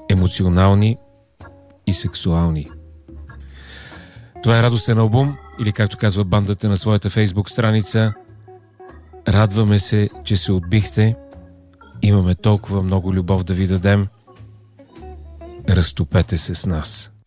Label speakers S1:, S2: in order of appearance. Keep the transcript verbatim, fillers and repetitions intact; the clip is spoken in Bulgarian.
S1: емоционални и сексуални. Това е радостен албум, или както казва бандата на своята фейсбук страница: радваме се, че се отбихте. Имаме толкова много любов да ви дадем. Разтопете се с нас.